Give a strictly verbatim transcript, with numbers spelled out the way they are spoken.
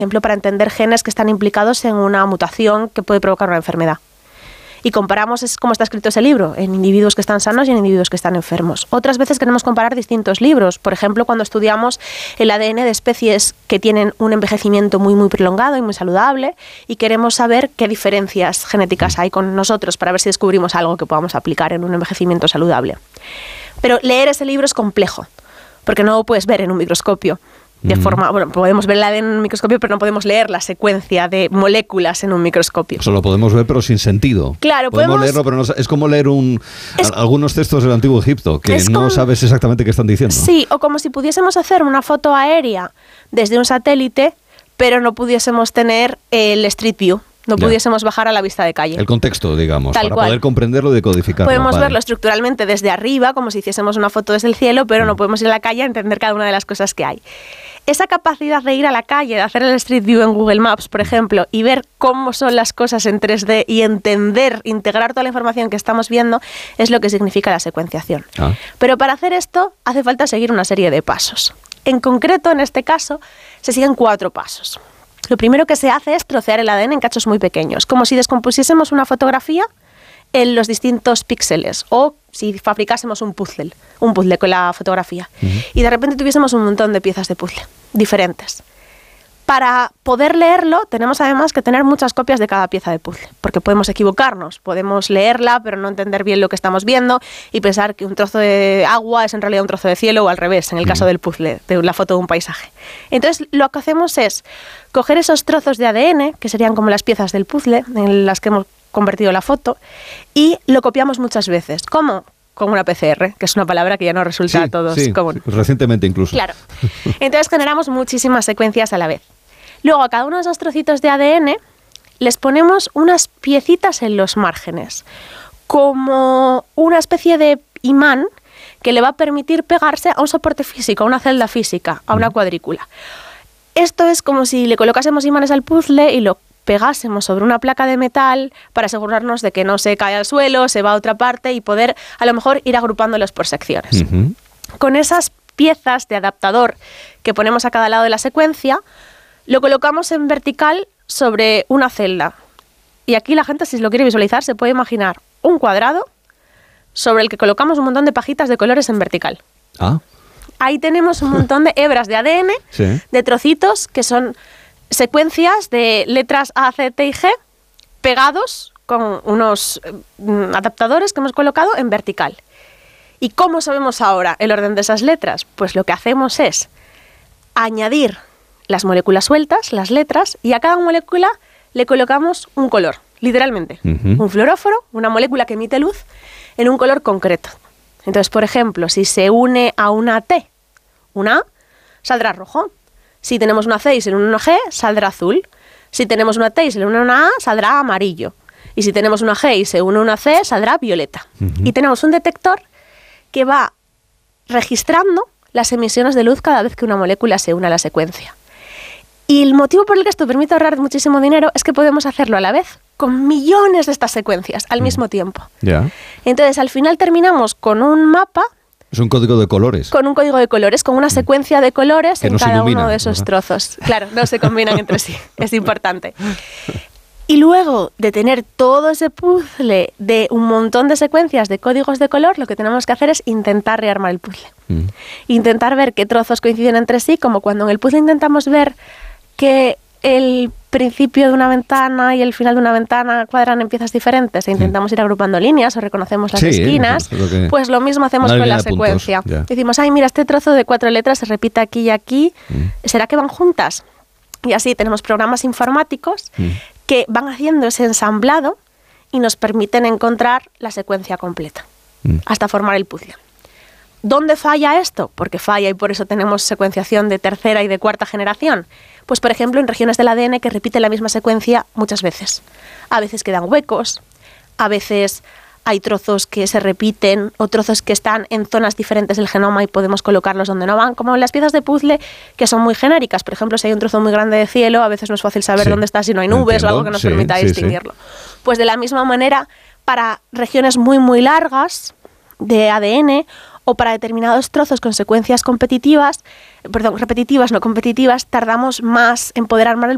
ejemplo, para entender genes que están implicados en una mutación que puede provocar una enfermedad. Y comparamos, es como está escrito ese libro, en individuos que están sanos y en individuos que están enfermos. Otras veces queremos comparar distintos libros. Por ejemplo, cuando estudiamos el A D N de especies que tienen un envejecimiento muy, muy prolongado y muy saludable y queremos saber qué diferencias genéticas hay con nosotros para ver si descubrimos algo que podamos aplicar en un envejecimiento saludable. Pero leer ese libro es complejo, porque no lo puedes ver en un microscopio. De forma, bueno, podemos ver la en un microscopio, pero no podemos leer la secuencia de moléculas en un microscopio. Eso lo podemos ver, pero sin sentido. Claro, podemos, podemos leerlo, pero no, es como leer un, es, algunos textos del Antiguo Egipto, que no como, sabes exactamente qué están diciendo. Sí, o como si pudiésemos hacer una foto aérea desde un satélite, pero no pudiésemos tener el Street View. No ya. pudiésemos bajar a la vista de calle. El contexto, digamos, Tal para cual. poder comprenderlo y decodificarlo. Podemos vale. verlo estructuralmente desde arriba, como si hiciésemos una foto desde el cielo, pero mm. no podemos ir a la calle a entender cada una de las cosas que hay. Esa capacidad de ir a la calle, de hacer el Street View en Google Maps, por ejemplo, y ver cómo son las cosas en tres D y entender, integrar toda la información que estamos viendo, es lo que significa la secuenciación. Ah. Pero para hacer esto hace falta seguir una serie de pasos. En concreto, en este caso, se siguen cuatro pasos. Lo primero que se hace es trocear el A D N en cachos muy pequeños, como si descompusiésemos una fotografía en los distintos píxeles o si fabricásemos un puzzle, un puzzle con la fotografía uh-huh. y de repente tuviésemos un montón de piezas de puzzle diferentes. Para poder leerlo tenemos además que tener muchas copias de cada pieza de puzzle, porque podemos equivocarnos, podemos leerla pero no entender bien lo que estamos viendo y pensar que un trozo de agua es en realidad un trozo de cielo o al revés, en el caso del puzzle, de la foto de un paisaje. Entonces lo que hacemos es coger esos trozos de A D N, que serían como las piezas del puzzle en las que hemos convertido la foto, y lo copiamos muchas veces. ¿Cómo? Con una P C R, que es una palabra que ya no resulta sí, a todos sí, común. Recientemente incluso. Claro. Entonces generamos muchísimas secuencias a la vez. Luego a cada uno de esos trocitos de A D N les ponemos unas piecitas en los márgenes, como una especie de imán que le va a permitir pegarse a un soporte físico, a una celda física, a una cuadrícula. Esto es como si le colocásemos imanes al puzzle y lo pegásemos sobre una placa de metal para asegurarnos de que no se cae al suelo, se va a otra parte y poder a lo mejor ir agrupándolos por secciones. Uh-huh. Con esas piezas de adaptador que ponemos a cada lado de la secuencia, lo colocamos en vertical sobre una celda. Y aquí la gente, si lo quiere visualizar, se puede imaginar un cuadrado sobre el que colocamos un montón de pajitas de colores en vertical. Ah. Ahí tenemos un montón de hebras de A D N, sí. de trocitos que son secuencias de letras A, C, T y G pegados con unos mm, adaptadores que hemos colocado en vertical. ¿Y cómo sabemos ahora el orden de esas letras? Pues lo que hacemos es añadir las moléculas sueltas, las letras, y a cada molécula le colocamos un color, literalmente. Uh-huh. Un fluoróforo, una molécula que emite luz en un color concreto. Entonces, por ejemplo, si se une a una T, una A, saldrá rojo. Si tenemos una C y se une a una G, saldrá azul. Si tenemos una T y se une a una A, saldrá amarillo. Y si tenemos una G y se une a una C, saldrá violeta. Uh-huh. Y tenemos un detector que va registrando las emisiones de luz cada vez que una molécula se une a la secuencia. Y el motivo por el que esto permite ahorrar muchísimo dinero es que podemos hacerlo a la vez con millones de estas secuencias al mismo tiempo. Yeah. Entonces, al final terminamos con un mapa. Es un código de colores. Con un código de colores, con una secuencia de colores que en no cada ilumina, uno de esos ¿verdad? trozos. Claro, no se combinan entre sí, es importante. Y luego de tener todo ese puzzle de un montón de secuencias de códigos de color, lo que tenemos que hacer es intentar rearmar el puzzle. Mm. Intentar ver qué trozos coinciden entre sí, como cuando en el puzzle intentamos ver que el principio de una ventana y el final de una ventana cuadran en piezas diferentes e intentamos mm. ir agrupando líneas o reconocemos las sí, esquinas, pues lo, pues lo mismo hacemos con la secuencia. Puntos, decimos, ay, mira, este trozo de cuatro letras se repite aquí y aquí, mm. ¿será que van juntas? Y así tenemos programas informáticos mm. que van haciendo ese ensamblado y nos permiten encontrar la secuencia completa, mm. hasta formar el puzzle. ¿Dónde falla esto? Porque falla y por eso tenemos secuenciación de tercera y de cuarta generación. Pues, por ejemplo, en regiones del A D N que repiten la misma secuencia muchas veces. A veces quedan huecos, a veces hay trozos que se repiten o trozos que están en zonas diferentes del genoma y podemos colocarlos donde no van, como en las piezas de puzzle que son muy genéricas. Por ejemplo, si hay un trozo muy grande de cielo, a veces no es fácil saber sí. dónde está si no hay nubes Entiendo. o algo que nos sí, permita sí, distinguirlo. Sí. Pues de la misma manera, para regiones muy, muy largas de A D N o para determinados trozos con secuencias competitivas, perdón, repetitivas, no competitivas, tardamos más en poder armar el